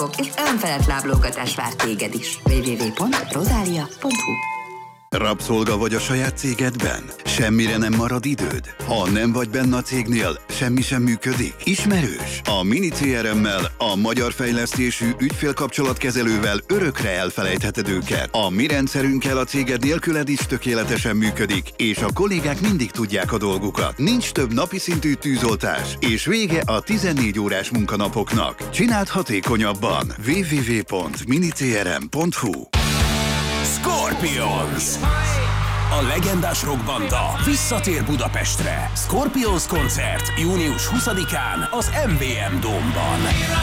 titkok és önfelett láblógatás vár téged is. www.rosalia.hu. Rabszolga vagy a saját cégedben? Semmire nem marad időd? Ha nem vagy benne a cégnél, semmi sem működik? Ismerős? A Mini CRM-mel, a magyar fejlesztésű ügyfélkapcsolatkezelővel örökre elfelejtheted őket. A mi rendszerünkkel a céged nélküled is tökéletesen működik, és a kollégák mindig tudják a dolgukat. Nincs több napi szintű tűzoltás, és vége a 14 órás munkanapoknak. Csináld hatékonyabban. www.minicrm.hu. Scorpions! A legendás rockbanda visszatér Budapestre. Scorpions koncert június 20-án az MVM Dome-ban.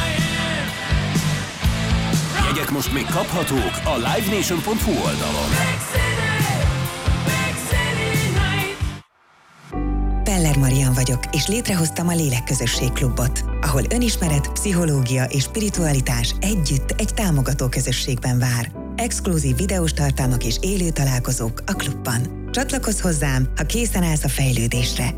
Jegyek most még kaphatók a livenation.hu oldalon. Peller Marian vagyok, és létrehoztam a Lélekközösség Klubot, ahol önismeret, pszichológia és spiritualitás együtt egy támogató közösségben vár. Exkluzív videós tartalmak és élő találkozók a klubban. Csatlakozz hozzám, ha készen állsz a fejlődésre.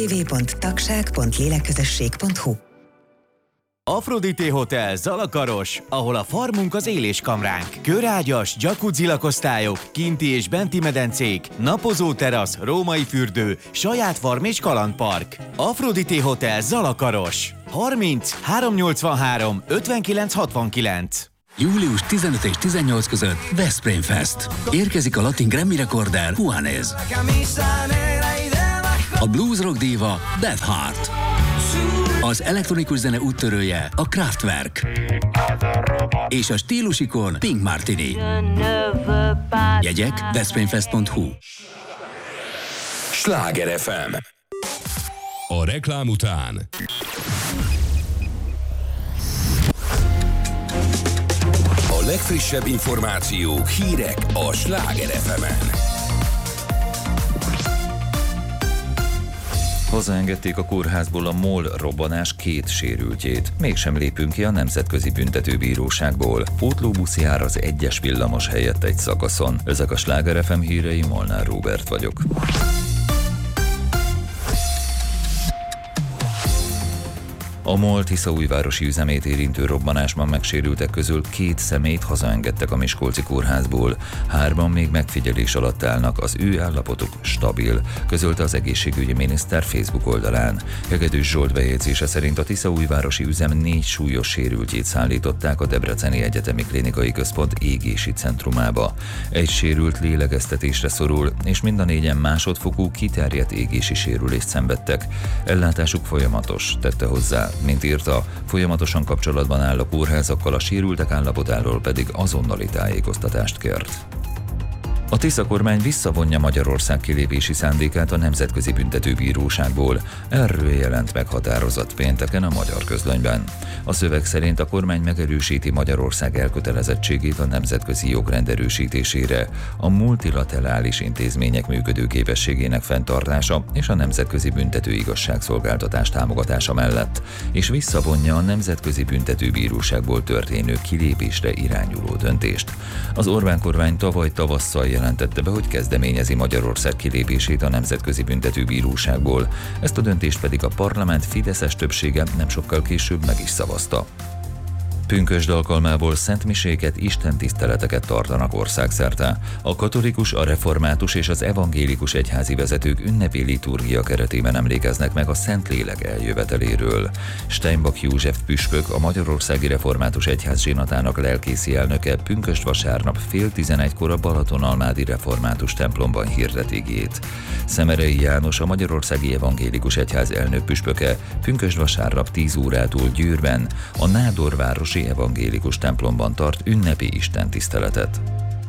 www.tagság.lélekközösség.hu. Aphrodite Hotel Zalakaros, ahol a farmunk az éléskamránk. Körágyas, jacuzzi lakosztályok, kinti és benti medencék, napozó terasz, római fürdő, saját farm és kalandpark. Aphrodite Hotel Zalakaros. 30 383 59 69. Július 15 és 18 között Veszprém Fest. Érkezik a latin Grammy rekorder Juanes. A blues rock díva Beth Hart. Az elektronikus zene úttörője a Kraftwerk. És a stílusikon Pink Martini. Jegyek veszprémfest.hu. Sláger FM. A reklám után A legfrissebb információk, hírek a Sláger FM-en. Hazaengedték a kórházból a MOL robbanás 2 sérültjét. Mégsem lépünk ki a Nemzetközi Büntetőbíróságból. Pótlóbusz jár az 1-es villamos helyett egy szakaszon. Ezek a Sláger FM hírei, Molnár Róbert vagyok. A MOL tiszaújvárosi üzemét érintő robbanásban megsérültek közül 2 személyt hazaengedtek a miskolci kórházból. 3 még megfigyelés alatt állnak, az ő állapotuk stabil, közölte az egészségügyi miniszter Facebook oldalán. Hegedűs Zsolt bejegyzése szerint a tiszaújvárosi üzem 4 súlyos sérültjét szállították a Debreceni Egyetemi Klinikai Központ égési centrumába. Egy sérült lélegeztetésre szorul, és mind a 4-en másodfokú kiterjedt égési sérülést szenvedtek. Ellátásuk folyamatos, tette hozzá. Mint írta, folyamatosan kapcsolatban áll a kórházakkal, a sérültek állapotáról pedig azonnali tájékoztatást kért. A Tisza kormány visszavonja Magyarország kilépési szándékát a Nemzetközi Büntetőbíróságból. Erről jelent meg határozat pénteken a Magyar Közlönyben. A szöveg szerint a kormány megerősíti Magyarország elkötelezettségét a nemzetközi jogrend erősítésére, a multilaterális intézmények működőképességének fenntartása és a Nemzetközi Büntető Igazságszolgáltatás támogatása mellett, és visszavonja a Nemzetközi Büntetőbíróságból történő kilépésre irányuló döntést. Az Orbán kormány tavaly tavasszal jelentette be, hogy kezdeményezi Magyarország kilépését a Nemzetközi Büntetőbíróságból. Ezt a döntést pedig a parlament fideszes többsége nem sokkal később meg is szavazta. Pünkösd alkalmából szentmiséket, istentiszteleteket tartanak országszerte. A katolikus, a református és az evangélikus egyházi vezetők ünnepi liturgia keretében emlékeznek meg a Szentlélek eljöveteléről. Steinbach József püspök, a Magyarországi Református Egyház zsinatának lelkészi elnöke pünkösd vasárnap 10:30-kor a Balatonalmádi Református templomban hirdet igét. Szemerei János, a Magyarországi Evangélikus Egyház elnök püspöke pünkösd vasárnap 10 órától Győrben, a Nádorvárosi Evangélikus templomban tart ünnepi istentiszteletet.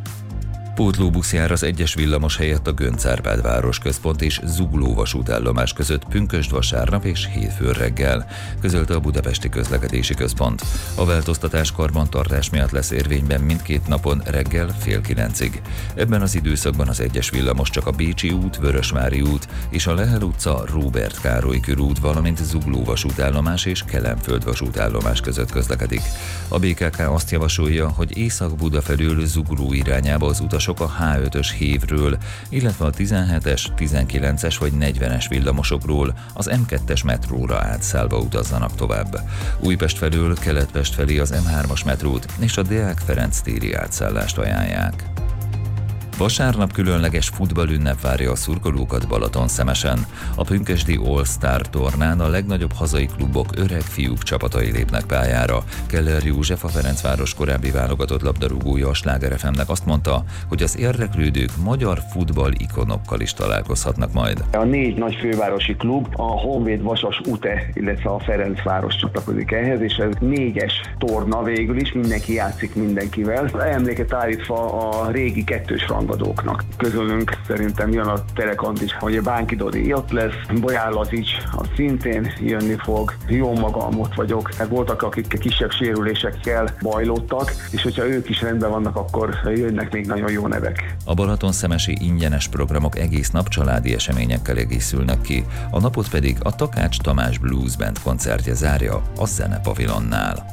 Pótlóbusz jár az 1-es villamos helyett a Göncz-Árpád városközpont és Zugló vasútállomás között pünkösd vasárnap és hétfőn reggel, közölte a Budapesti Közlekedési Központ. A változtatás karbantartás miatt lesz érvényben mindkét napon reggel 8:30. Ebben az időszakban az 1-es villamos csak a Bécsi út, Vörösvári út és a Lehel utca, Róbert Károly körút, valamint Zugló vasútállomás és Kelenföld vasútállomás között közlekedik. A BKK azt javasolja, hogy Észak-Buda felől Zugló irányába az utasok szállások a H5-ös hévről, illetve a 17-es, 19-es vagy 40-es villamosokról az M2-es metróra átszállva utazzanak tovább. Újpest felől Keletpest felé az M3-as metrót és a Deák Ferenc téri átszállást ajánlják. Vasárnap különleges futballünnep várja a szurkolókat Balatonszemesen. A pünkösdi All-Star tornán a legnagyobb hazai klubok öreg fiúk csapatai lépnek pályára. Keller József, a Ferencváros korábbi válogatott labdarúgója a Sláger FM-nek azt mondta, hogy az érdeklődők magyar futball ikonokkal is találkozhatnak majd. A 4 nagy fővárosi klub, a Honvéd, Vasas, UTE, illetve a Ferencváros csatlakozik ehhez, és ez 4-es torna végül is, mindenki játszik mindenkivel. Emléket állítva a régi 2-s rangadóknak. Közülünk szerintem jön a Telekant is, hogy a Bánki Dodi ott lesz, Bolyár Lazics szintén jönni fog, jó magam ott vagyok. Voltak, akik kisebb sérülésekkel bajlódtak, és hogyha ők is rendben vannak, akkor jönnek még nagyon jó nevek. A balatonszemesi ingyenes programok egész nap családi eseményekkel egészülnek ki, a napot pedig a Takács Tamás Blues Band koncertje zárja a Zenepavilonnál.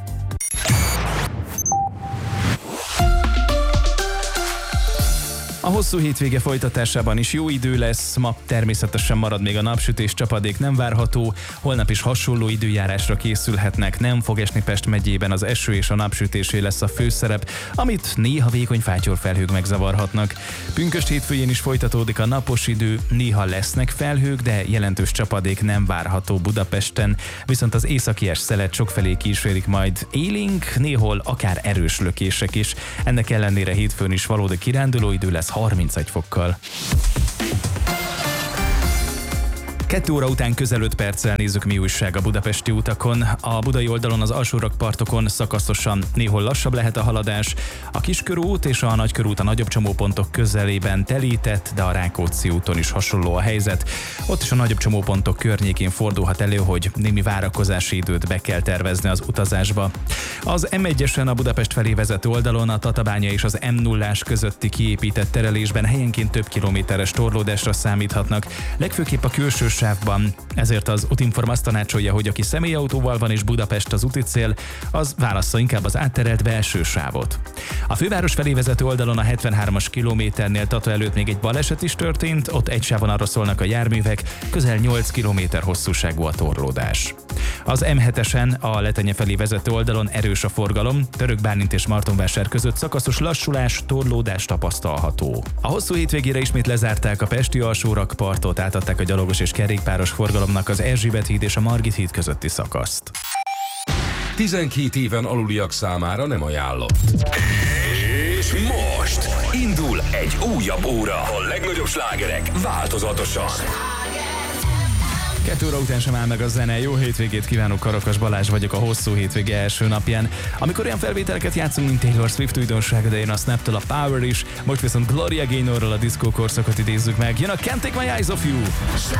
A hosszú hétvége folytatásában is jó idő lesz, ma természetesen marad még a napsütés, csapadék nem várható, holnap is hasonló időjárásra készülhetnek, nem fog esni Pest megyében, az eső és a napsütésé lesz a főszerep, amit néha vékony fátyorfelhők megzavarhatnak. Pünkösd hétfőjén is folytatódik a napos idő, néha lesznek felhők, de jelentős csapadék nem várható Budapesten, viszont az északi szelet sokfelé kísérik majd élénk, néhol akár erős lökések is. Ennek ellenére hétfőn is valódi kiránduló idő lesz 31 fokkal. 2 óra után közel 5 perccel nézzük, mi újság a budapesti utakon. A budai oldalon az alsórakpartokon szakaszosan néhol lassabb lehet a haladás. A Kiskörút és a Nagykörút a nagyobb csomópontok közelében telített, de a Rákóczi úton is hasonló a helyzet. Ott is a nagyobb csomópontok környékén fordulhat elő, hogy némi várakozási időt be kell tervezni az utazásba. Az M1-esen a Budapest felé vezető oldalon a Tatabánya és az M0-ás közötti kiépített terelésben helyenként több kilométeres torlódásra számíthatnak, legfőképp a külső sávban. Ezért az Utinform azt tanácsolja, hogy aki személyautóval van és Budapest az úti cél, az válassza inkább az átterelt belső sávot. A főváros felé vezető oldalon a 73-as kilométernél Tata előtt még egy baleset is történt, ott egy sávon arra szólnak a járművek, közel 8 kilométer hosszúságú a torlódás. Az M7-esen a Letenye felé vezető oldalon erős a forgalom, Török Bálint és Martonvásár között szakaszos lassulás, torlódás tapasztalható. A hosszú hétvégére ismét lezárták a pesti alsórakpartot, átadták a gyalogos és kerékpáros forgalomnak az Erzsébet híd és a Margit híd közötti szakaszt. 12 éven aluliak számára nem ajánlott. És most indul egy újabb óra. A legnagyobb slágerek változatosan. 2 óra után sem áll meg a zene. Jó hétvégét kívánok, Karakas Balázs vagyok a hosszú hétvége első napján. Amikor olyan felvételeket játszunk, mint Taylor Swift újdonsága, de jön a Snaptől a Power is, most viszont Gloria Gaynorral a diszkó korszakot idézzük meg. Jön a Can't Take My Eyes Off You!